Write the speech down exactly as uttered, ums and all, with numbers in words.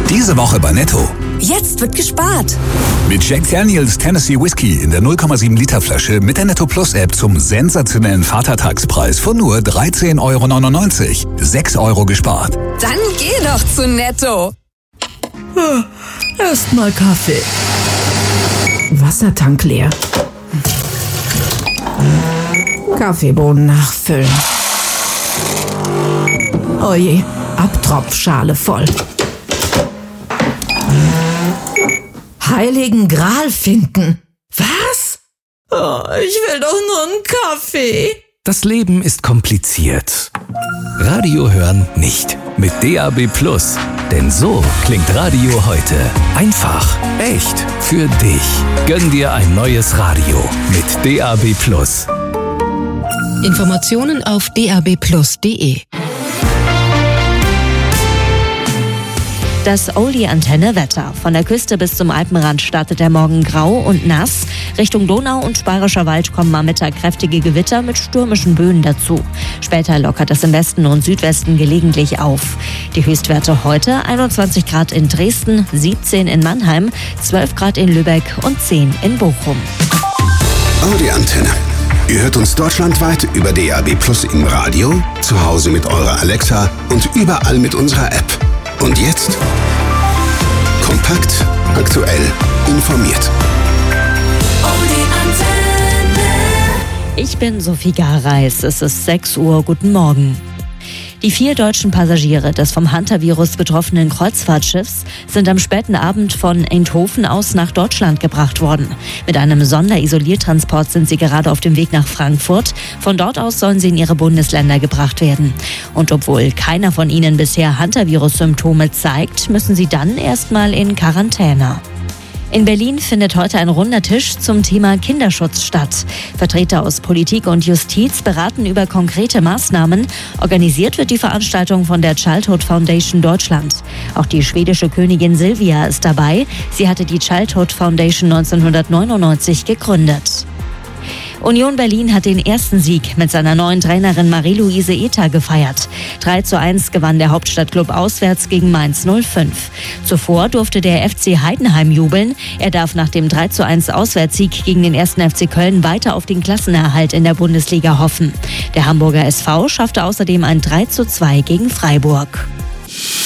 Diese Woche bei Netto. Jetzt wird gespart. Mit Jack Daniels Tennessee Whiskey in der null Komma sieben Liter Flasche mit der Netto Plus App zum sensationellen Vatertagspreis von nur dreizehn Euro neunundneunzig. sechs Euro gespart. Dann geh doch zu Netto. Erstmal Kaffee. Wassertank leer. Kaffeebohnen nachfüllen. Oje, Abtropfschale voll. Heiligen Gral finden. Was? Oh, ich will doch nur einen Kaffee. Das Leben ist kompliziert. Radio hören nicht. Mit D A B Plus. Denn so klingt Radio heute. Einfach, echt, für dich. Gönn dir ein neues Radio mit D A B Plus. Informationen auf d a b plus punkt d e. Das Oldie-Antenne-Wetter. Von der Küste bis zum Alpenrand startet der Morgen grau und nass. Richtung Donau und Bayerischer Wald kommen am Mittag kräftige Gewitter mit stürmischen Böen dazu. Später lockert es im Westen und Südwesten gelegentlich auf. Die Höchstwerte heute: einundzwanzig Grad in Dresden, siebzehn in Mannheim, zwölf Grad in Lübeck und zehn in Bochum. Oldie-Antenne. Ihr hört uns deutschlandweit über D A B Plus im Radio, zu Hause mit eurer Alexa und überall mit unserer App. Und jetzt kompakt, aktuell, informiert. Ich bin Sophie Gareis. Es ist sechs Uhr. Guten Morgen. Die vier deutschen Passagiere des vom Hunter-Virus betroffenen Kreuzfahrtschiffs sind am späten Abend von Eindhoven aus nach Deutschland gebracht worden. Mit einem Sonderisoliertransport sind sie gerade auf dem Weg nach Frankfurt. Von dort aus sollen sie in ihre Bundesländer gebracht werden. Und obwohl keiner von ihnen bisher Hunter-Virus-Symptome zeigt, müssen sie dann erstmal in Quarantäne. In Berlin findet heute ein runder Tisch zum Thema Kinderschutz statt. Vertreter aus Politik und Justiz beraten über konkrete Maßnahmen. Organisiert wird die Veranstaltung von der Childhood Foundation Deutschland. Auch die schwedische Königin Silvia ist dabei. Sie hatte die Childhood Foundation neunzehnhundertneunundneunzig gegründet. Union Berlin hat den ersten Sieg mit seiner neuen Trainerin Marie-Louise Ether gefeiert. drei zu eins gewann der Hauptstadtklub auswärts gegen Mainz null fünf. Zuvor durfte der F C Heidenheim jubeln. Er darf nach dem drei zu eins Auswärtssieg gegen den ersten F C Köln weiter auf den Klassenerhalt in der Bundesliga hoffen. Der Hamburger S V schaffte außerdem ein drei zu zwei gegen Freiburg.